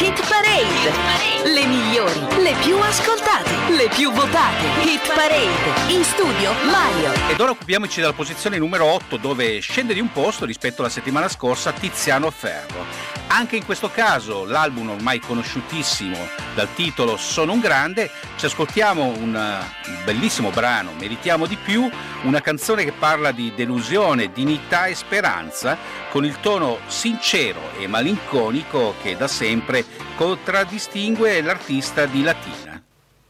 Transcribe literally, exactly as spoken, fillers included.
Hit Parade, le migliori, le più ascoltate, le più votate. Hit Parade, in studio Mario. Ed ora occupiamoci della posizione numero otto, dove scende di un posto rispetto alla settimana scorsa Tiziano Ferro. Anche in questo caso l'album ormai conosciutissimo dal titolo Sono un grande, ci ascoltiamo un bellissimo brano, Meritiamo di più, una canzone che parla di delusione, dignità e speranza, con il tono sincero e malinconico che da sempre contraddistingue l'artista di Latina.